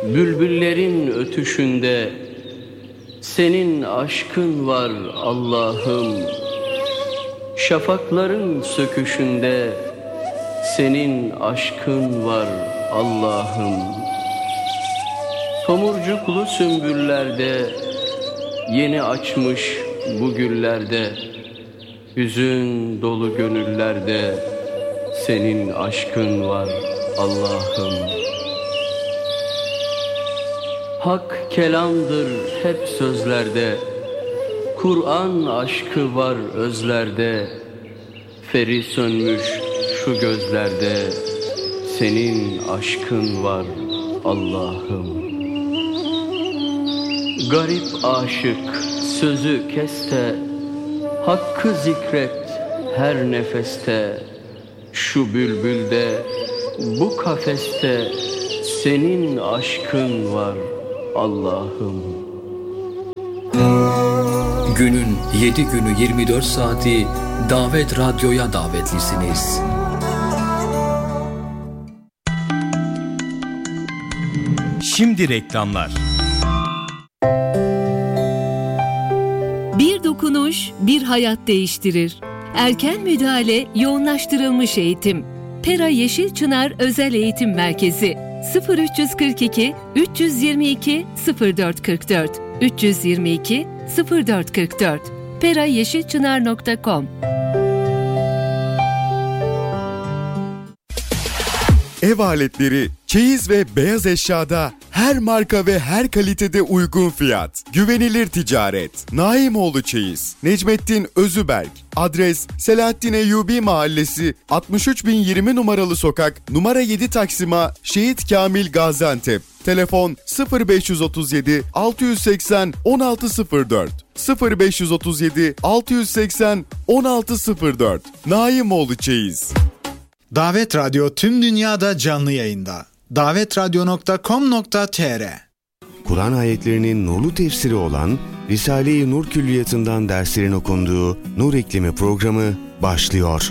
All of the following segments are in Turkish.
Bülbüllerin ötüşünde senin aşkın var Allah'ım. Şafakların söküşünde senin aşkın var Allah'ım. Tomurcuklu sümbüllerde yeni açmış bu güllerde, hüzün dolu gönüllerde senin aşkın var Allah'ım. Hak kelamdır hep sözlerde, Kur'an aşkı var özlerde, feri sönmüş şu gözlerde senin aşkın var Allah'ım. Garip aşık sözü kes de, hakkı zikret her nefeste, şu bülbülde bu kafeste senin aşkın var Allah'ım. Günün 7 günü 24 saati Davet Radyo'ya davetlisiniz. Şimdi reklamlar. Bir dokunuş, bir hayat değiştirir. Erken müdahale, yoğunlaştırılmış eğitim. Pera Yeşilçınar Özel Eğitim Merkezi 0342 322 0444 322 0444 perayeşilçınar.com. Ev aletleri, çeyiz ve beyaz eşyada her marka ve her kalitede uygun fiyat. Güvenilir ticaret. Naimoğlu Çeyiz. Necmettin Özüberk. Adres Selahattin Eyyubi Mahallesi 63020 numaralı sokak numara 7 Taksim'a Şehit Kamil Gaziantep. Telefon 0537 680 1604 0537 680 1604. Naimoğlu Çeyiz. Davet Radyo tüm dünyada canlı yayında. davetradyo.com.tr. Kur'an ayetlerinin nurlu tefsiri olan Risale-i Nur Külliyatı'ndan derslerin okunduğu Nur İklimi programı başlıyor.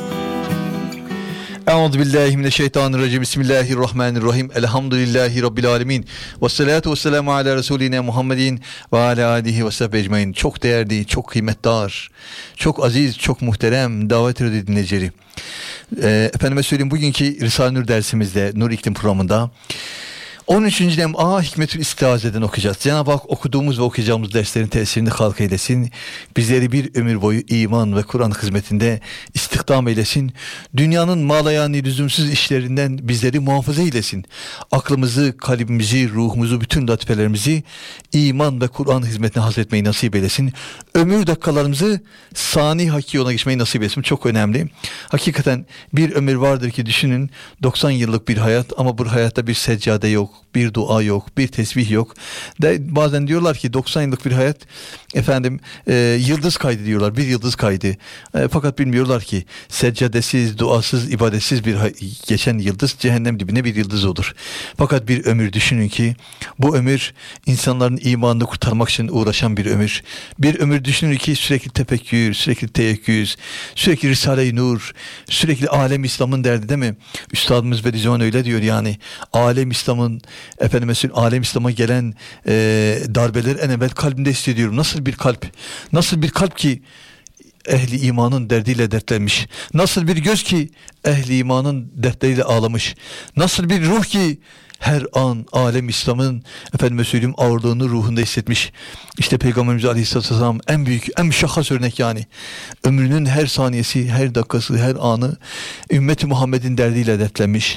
Euzubillahimineşşeytanirracim. Bismillahirrahmanirrahim. Elhamdülillahi Rabbil alemin. Vessalatu vesselamu ala Resulina Muhammedin ve ala alihi ve sahbihi ecmaîn. Çok değerli, çok kıymetdar, çok aziz, çok muhterem Davet Radyo dinleyicileri. Efendime söyleyeyim, bugünkü Risale-i Nur dersimizde, Nur İklim programında 13. dem Hikmetül İstiaze'den okuyacağız. Cenab-ı Hak okuduğumuz ve okuyacağımız derslerin tesirini halk eylesin. Bizleri bir ömür boyu iman ve Kur'an hizmetinde istihdam eylesin. Dünyanın malayani lüzumsuz işlerinden bizleri muhafaza eylesin. Aklımızı, kalbimizi, ruhumuzu, bütün latifelerimizi iman ve Kur'an hizmetine hazretmeyi nasip eylesin. Ömür dakikalarımızı sani hakiki yoluna geçmeyi nasip eylesin. Çok önemli. Hakikaten bir ömür vardır ki düşünün, 90 yıllık bir hayat ama bu hayatta bir seccade yok, bir dua yok, bir tesbih yok. Bazen diyorlar ki 90 yıllık bir hayat yıldız kaydı diyorlar, bir yıldız kaydı. Fakat bilmiyorlar ki seccadesiz, duasız, ibadetsiz bir geçen yıldız cehennem dibine bir yıldız olur. Fakat bir ömür düşünün ki bu ömür insanların imanını kurtarmak için uğraşan bir ömür. Bir ömür düşünün ki sürekli tefekkür, sürekli teyekküz, sürekli Risale-i Nur, sürekli alem İslam'ın derdi, değil mi? Üstadımız Bediüzzaman öyle diyor yani. Alem İslam'ın, alem İslam'a gelen darbeleri en evvel kalbimde hissediyorum. Nasıl bir kalp? Nasıl bir kalp ki ehli imanın derdiyle dertlenmiş? Nasıl bir göz ki ehli imanın dertleriyle ağlamış? Nasıl bir ruh ki her an alem İslam'ın ağırlığını ruhunda hissetmiş? İşte Peygamberimiz Aleyhisselatü Vesselam en büyük, en müşahhas örnek yani. Ömrünün her saniyesi, her dakikası, her anı ümmeti Muhammed'in derdiyle dertlenmiş.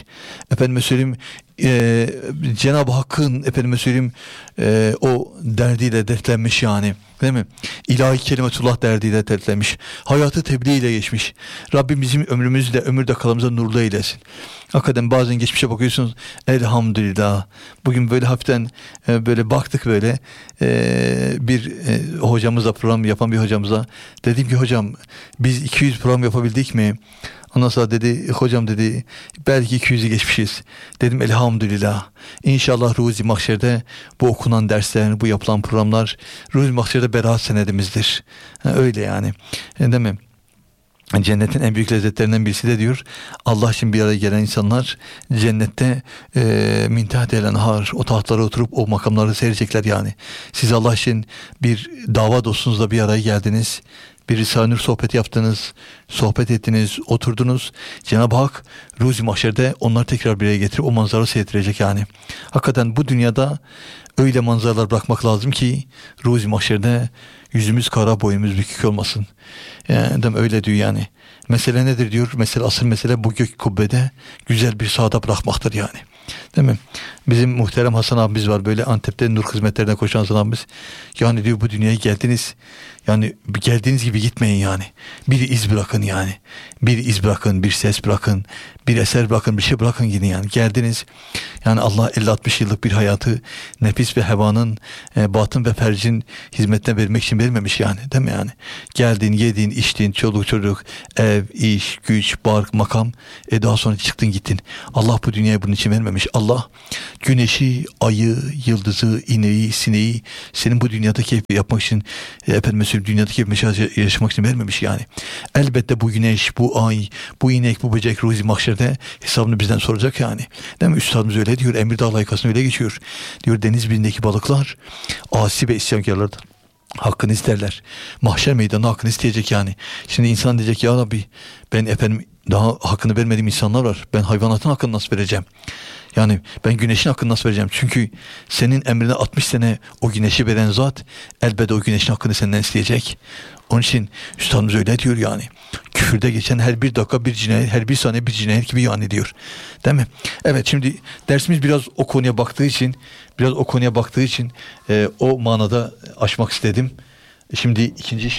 Cenab-ı Hakk'ın o derdiyle dertlenmiş yani, değil mi? İlahi kelimetullah derdiyle dertlenmiş. Hayatı tebliğ ile geçmiş. Rabbim bizim ömrümüzü de ömür dakikalarımıza nurlu eylesin. Hakikaten bazen geçmişe bakıyorsunuz, elhamdülillah. Bugün böyle hafiften böyle baktık böyle bir hocamızla, program yapan bir hocamıza dedim ki hocam biz 200 program yapabildik mi? Ondan sonra dedi hocam dedi belki 200'ü geçmişiz. Dedim elhamdülillah. İnşallah Ruzi Mahşer'de bu okunan dersler, bu yapılan programlar Ruzi Mahşer'de beraat senedimizdir. Öyle yani. Değil mi? Cennetin en büyük lezzetlerinden birisi de diyor, Allah için bir araya gelen insanlar cennette min tahtil enhar, o tahtlara oturup o makamları seyredecekler yani. Siz Allah için bir dava dostunuzla bir araya geldiniz. Bir Risale-i Nur sohbeti yaptınız, sohbet ettiniz, oturdunuz. Cenab-ı Hak Ruzi Mahşer'de onları tekrar bir araya getirip o manzarayı seyrettirecek yani. Hakikaten bu dünyada öyle manzaralar bırakmak lazım ki Ruzi Mahşer'de yüzümüz kara, boynumuz bükük olmasın. Yani, öyle diyor yani. Mesele nedir diyor? Asıl mesele bu gök kubbede güzel bir sahada bırakmaktır yani. Değil mi? Bizim muhterem Hasan abimiz var, böyle Antep'te nur hizmetlerine koşan Hasan abimiz. Yani diyor, bu dünyaya geldiniz. Yani geldiğiniz gibi gitmeyin yani. Bir iz bırakın yani. Bir iz bırakın, bir ses bırakın, bir eser bırakın, bir şey bırakın gidin yani. Geldiniz. Yani Allah 50-60 yıllık bir hayatı nefis ve hevanın, batın ve fercin hizmetine vermek için vermemiş yani. Değil mi yani? Geldin, yedin, içtin, çoluk çocuk, ev, iş, güç, bark, makam. Daha sonra çıktın gittin. Allah bu dünyayı bunun için vermemiş. Allah güneşi, ayı, yıldızı, ineği, sineği senin bu dünyada keyif yapmak için, dünyadaki keyif yaşamak için vermemiş yani. Elbette bu güneş, bu ay, bu inek, bu böcek Ruzi Mahşer'de hesabını bizden soracak yani. Değil mi? Üstadımız öyle diyor. Emirdağ layıkasını öyle geçiyor. Diyor, deniz dibindeki balıklar asi ve isyankarlardır. Hakkını isterler. Mahşer meydanı hakkını isteyecek yani. Şimdi insan diyecek, ya Rabbi ben daha hakkını vermediğim insanlar var. Ben hayvanatın hakkını nasıl vereceğim? Yani ben güneşin hakkını nasıl vereceğim? Çünkü senin emrine 60 sene o güneşi veren zat elbette o güneşin hakkını senden isteyecek. Onun için üstadımız öyle diyor yani. Küfürde geçen her bir dakika bir cinayet, her bir saniye bir cinayet gibi yani diyor. Değil mi? Evet, şimdi dersimiz biraz o konuya baktığı için o manada açmak istedim. Şimdi ikinci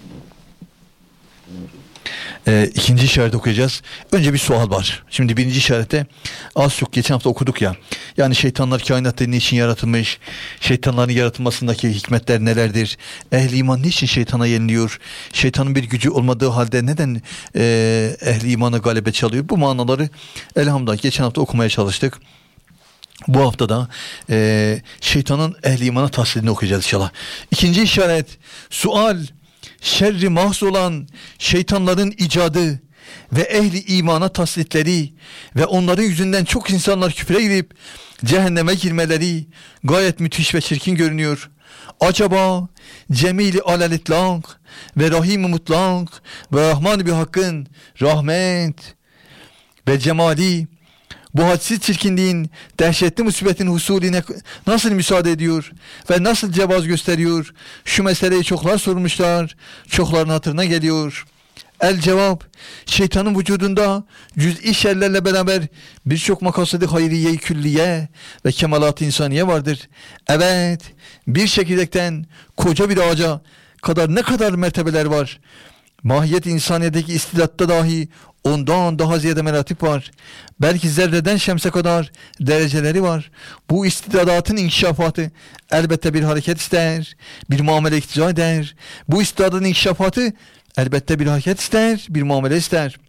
işaret okuyacağız. Önce bir sual var. Şimdi birinci işarette az çok geçen hafta okuduk ya. Yani şeytanlar kainatta niçin yaratılmış? Şeytanların yaratılmasındaki hikmetler nelerdir? Ehli iman niçin şeytana yeniliyor? Şeytanın bir gücü olmadığı halde neden ehli imana galebe çalıyor? Bu manaları elhamdülillah geçen hafta okumaya çalıştık. Bu hafta da şeytanın ehli imana tasdidini okuyacağız inşallah. İkinci işaret, sual. Şerri mahz olan şeytanların icadı ve ehli imana taslitleri ve onların yüzünden çok insanlar küfre girip cehenneme girmeleri gayet müthiş ve çirkin görünüyor. Acaba Cemil-i alel-itlak ve Rahim-i mutlak ve Rahman-ı bir hakkın rahmet ve cemali bu hadsiz çirkinliğin, dehşetli musibetin husulüne nasıl müsaade ediyor ve nasıl cevaz gösteriyor? Şu meseleyi çoklar sormuşlar, çokların hatırına geliyor. El cevap, şeytanın vücudunda cüz'i şerlerle beraber birçok makasıdı hayriye-i külliye ve kemalat-ı insaniye vardır. Evet, bir çekirdekten koca bir ağaca kadar ne kadar mertebeler var. Mahiyet insaniyedeki istidatta dahi ondan daha ziyade meratip var. Belki zerreden şemse kadar dereceleri var. Bu istidadatın inkişafatı elbette bir hareket ister, bir muamele iktiza eder. Bu istidadatın inkişafatı elbette bir hareket ister, bir muamele ister.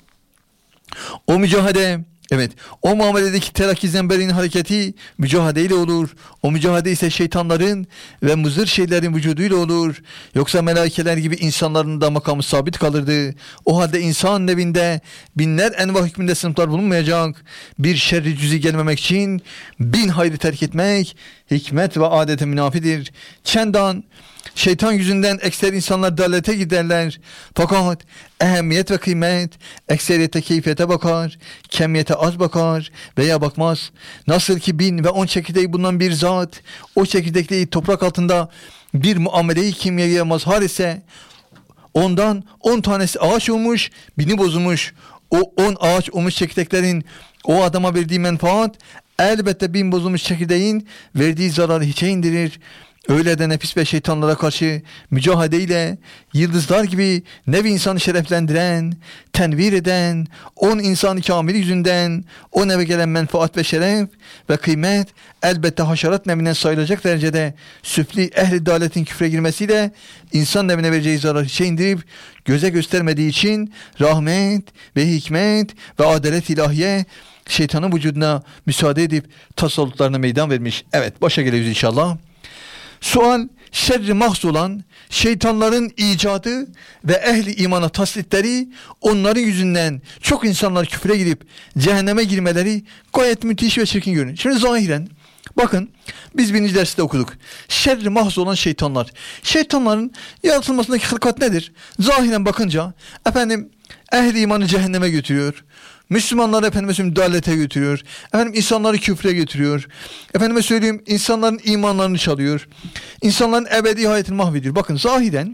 O mücadele, evet, o muameledeki terakki zemberinin hareketi mücadeleyle olur. O mücadele ise şeytanların ve muzır şeylerin vücuduyla olur. Yoksa melaikeler gibi insanların da makamı sabit kalırdı. O halde insan nevinde binler enva hükmünde sınıflar bulunmayacak. Bir şerri cüzi gelmemek için 1000 hayrı terk etmek hikmet ve adete münafidir. Çendan şeytan yüzünden ekser insanlar dalalete giderler. Fakat ehemmiyet ve kıymet ekseriyete keyfiyete bakar, kemiyete az bakar veya bakmaz. Nasıl ki 1000 ve 10 çekirdeği bulunan bir zat o çekirdekliği toprak altında bir muameleyi kimyaya mazhar ise ondan 10 tanesi ağaç olmuş, 1000'i bozulmuş. O 10 ağaç olmuş çekirdeklerin o adama verdiği menfaat elbette 1000 bozulmuş çekirdeğin verdiği zararı hiçe indirir. Öyle de nefis ve şeytanlara karşı mücadeleyle yıldızlar gibi nevi insanı şereflendiren, tenvir eden, 10 insan-ı kamil yüzünden o neve gelen menfaat ve şeref ve kıymet elbette haşerat nevinden sayılacak derecede süfli ehli daletin küfre girmesiyle insan nevine vereceği zararı hiçe indirip göze göstermediği için rahmet ve hikmet ve adalet ilahiye şeytanın vücuduna müsaade edip tasallutlarına meydan vermiş. Evet, başa geliyoruz inşallah. Sual, şerri mahz olan şeytanların icadı ve ehli imana taslitleri, onların yüzünden çok insanlar küfre gidip cehenneme girmeleri gayet müthiş ve çirkin görünüyor. Şimdi zahiren bakın, biz birinci derste okuduk. Şerri mahz olan şeytanlar. Şeytanların yaratılmasındaki hılkat nedir? Zahiren bakınca ehli imanı cehenneme götürüyor. Müslümanları dalete götürüyor. İnsanları küfre götürüyor. İnsanların imanlarını çalıyor. İnsanların ebedi hayatını mahvediyor. Bakın zahiren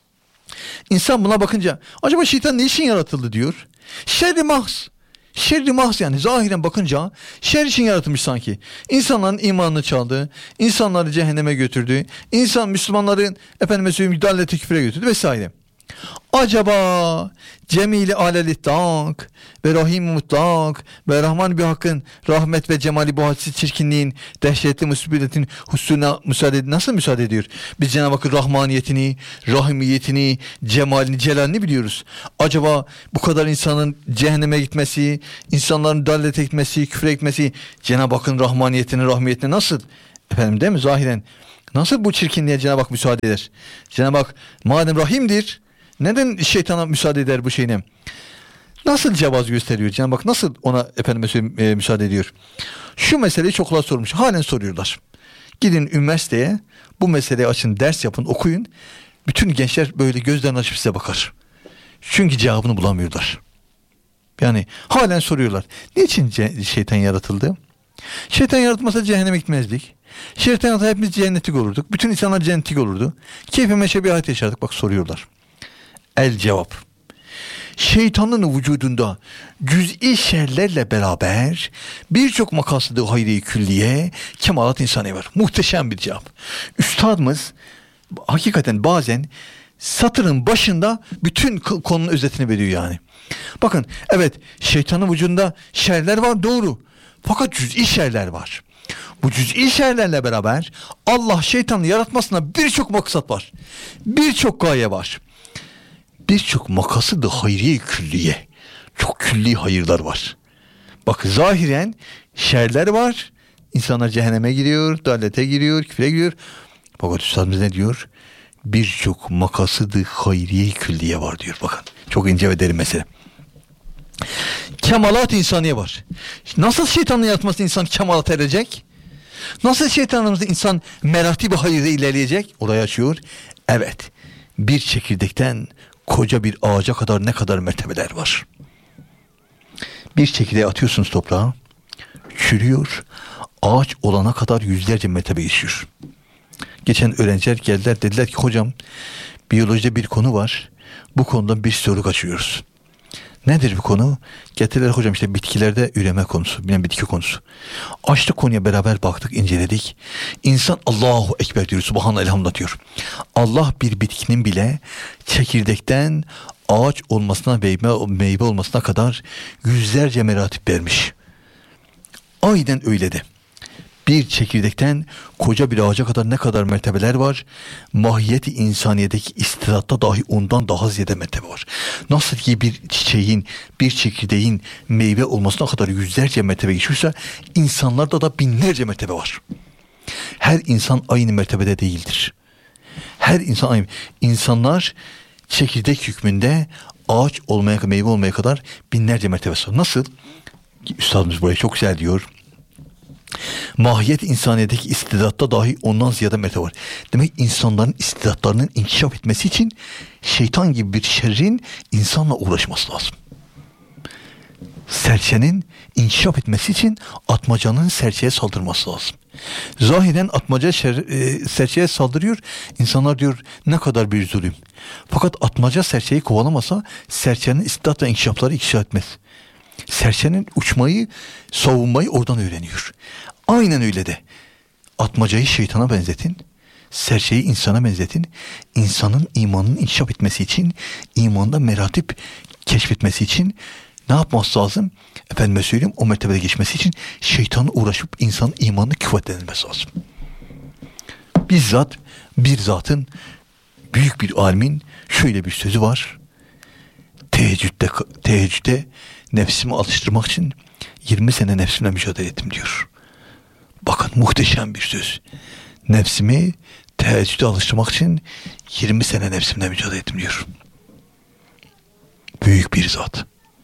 insan buna bakınca acaba şeytan ne için yaratıldı diyor. Şerri mahz. Şerri mahz, yani zahiren bakınca şer için yaratılmış sanki. İnsanların imanını çaldı, insanları cehenneme götürdü, Müslümanların dalete küfre götürdü vesaire. Acaba Cemil-i alel-itlak ve Rahim-i mutlak ve Rahman bir hakkın rahmet ve cemali bu hadsiz çirkinliğin, dehşetli musibetin husnuna nasıl müsaade ediyor? Biz Cenab-ı Hakk'ın rahmaniyetini, rahimiyetini, cemalini, celalini biliyoruz. Acaba bu kadar insanın cehenneme gitmesi, insanların dallete gitmesi, küfre gitmesi Cenab-ı Hakk'ın rahmaniyetine, rahmiyetine nasıl? Değil mi? Zahiren nasıl bu çirkinliğe Cenab-ı Hak müsaade eder? Cenab-ı Hak madem rahimdir, neden şeytana müsaade eder bu şeyine? Nasıl cevaz gösteriyor Cenab-ı Hak? Nasıl ona müsaade ediyor? Şu meseleyi çoklar sormuş. Halen soruyorlar. Gidin üniversiteye, bu meseleyi açın, ders yapın, okuyun. Bütün gençler böyle gözlerini açıp size bakar. Çünkü cevabını bulamıyorlar. Yani halen soruyorlar. Niçin şeytan yaratıldı? Şeytan yaratmasa cehenneme gitmezdik. Şeytan yaratmasa hepimiz cennetlik olurduk. Bütün insanlar cennetlik olurdu. Keyfe meşe bir hayat yaşardık. Bak soruyorlar. El cevap. Şeytanın vücudunda cüz'i şerlerle beraber birçok makasıdı hayri külliye, kemalat insani var. Muhteşem bir cevap. Üstadımız hakikaten bazen satırın başında bütün konunun özetini veriyor yani. Bakın, evet, şeytanın vücudunda şerler var, doğru. Fakat cüz'i şerler var. Bu cüz'i şerlerle beraber Allah şeytanı yaratmasına birçok maksat var. Birçok gaye var. Birçok makası da hayriye külliye. Çok külli hayırlar var. Bak zahiren şerler var. İnsanlar cehenneme giriyor, dalete giriyor, küfre giriyor. Fakat Üstadımız ne diyor? Birçok makası da hayriye külliye var diyor. Bakın çok ince ve derin mesele. Kemalat insaniye var. Nasıl şeytanın yaratması insan kemalat erecek? Nasıl şeytanımızda insan merati bir hayırda ilerleyecek? Orayı açıyor. Evet, bir çekirdekten koca bir ağaca kadar ne kadar mertebeler var. Bir çekirdeği atıyorsunuz toprağa, çürüyor, ağaç olana kadar yüzlerce mertebe geçiyor. Geçen öğrenciler geldiler, dediler ki hocam, biyolojide bir konu var, bu konudan bir soru kaçıyoruz. Nedir bu konu? Getirdiler hocam, işte bitkilerde üreme konusu, bitki konusu. Açtık konuya, beraber baktık, inceledik. İnsan Allahu Ekber diyor, Subhanallah, elhamdülillah diyor. Allah bir bitkinin bile çekirdekten ağaç olmasına ve meyve olmasına kadar yüzlerce meratip vermiş. Aynen öyle de. Bir çekirdekten koca bir ağaca kadar ne kadar mertebeler var? Mahiyeti insaniyedeki istirahatta dahi ondan daha ziyade mertebe var. Nasıl ki bir çiçeğin, bir çekirdeğin meyve olmasına kadar yüzlerce mertebe geçiyorsa, insanlarda da binlerce mertebe var. Her insan aynı mertebede değildir. Her insan aynı. İnsanlar çekirdek hükmünde ağaç olmaya, meyve olmaya kadar binlerce mertebesi var. Nasıl? Üstadımız buraya çok güzel diyor. Mahiyet insaniyedeki istidatta dahi ondan ziyade mertebe var. Demek insanların istidatlarının inkişaf etmesi için şeytan gibi bir şerrin insanla uğraşması lazım. Serçenin inkişaf etmesi için atmacanın serçeye saldırması lazım. Zahiren atmaca serçeye saldırıyor. İnsanlar diyor ne kadar bir zulüm. Fakat atmaca serçeyi kovalamasa serçenin istidat ve inkişafları inkişaf etmez. Serçenin uçmayı, savunmayı oradan öğreniyor. Aynen öyle de. Atmacayı şeytana benzetin, serçeyi insana benzetin. İnsanın imanının inkişaf etmesi için, imanda meratip keşfetmesi için ne yapması lazım? Efendime söyleyeyim, o mertebede geçmesi için şeytanla uğraşıp insanın imanını kuvvetlendirmesi lazım. Bizzat bir zatın, büyük bir alimin şöyle bir sözü var. Teheccüde nefsimi alıştırmak için 20 sene nefsimle mücadele ettim diyor. Bakın muhteşem bir söz. Nefsimi teheccüde alıştırmak için 20 sene nefsimle mücadele ettim diyor. Büyük bir zat.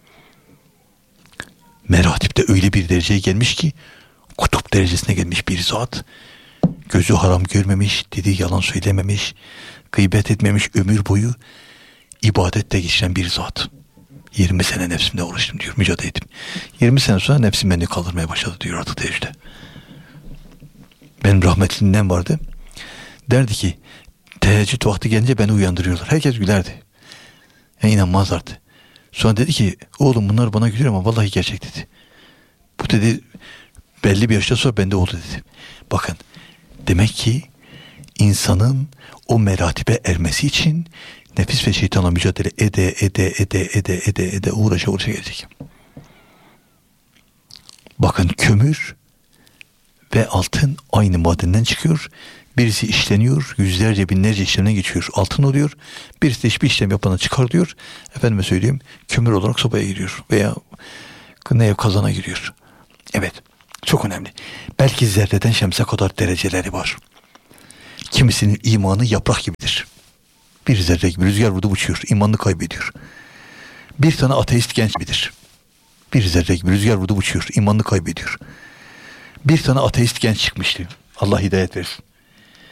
Meratipte öyle bir dereceye gelmiş ki, kutup derecesine gelmiş bir zat. Gözü haram görmemiş, dili yalan söylememiş, gıybet etmemiş, ömür boyu ibadette geçiren bir zat. 20 sene nefsimle uğraştım diyor, mücadele ettim. 20 sene sonra nefsim beni kaldırmaya başladı diyor artık teheccüde. Benim rahmetli ninem vardı. Derdi ki, teheccüd vakti gelince beni uyandırıyorlar. Herkes gülerdi. Yani inanmazlardı. Sonra dedi ki, oğlum bunlar bana gülüyor ama vallahi gerçek dedi. Bu dedi, belli bir yaşta sonra bende oldu dedi. Bakın, demek ki insanın o meratibe ermesi için nefis ve şeytanla mücadele ede uğraşa gelecek. Bakın, kömür ve altın aynı madenden çıkıyor. Birisi işleniyor, yüzlerce binlerce işlemden geçiyor, altın oluyor. Birisi de hiçbir işlem yapmadan çıkarılıyor. Efendime söyleyeyim, kömür olarak sobaya giriyor veya kazana giriyor. Evet, çok önemli. Belki zerreden şemse kadar dereceleri var. Kimisinin imanı yaprak gibidir. Bir zerre gibi rüzgar vurdu uçuyor, imanını kaybediyor. Bir tane ateist genç gibidir. Bir zerre gibi rüzgar vurdu uçuyor, imanını kaybediyor. Bir tane ateist genç çıkmıştı. Allah hidayet versin.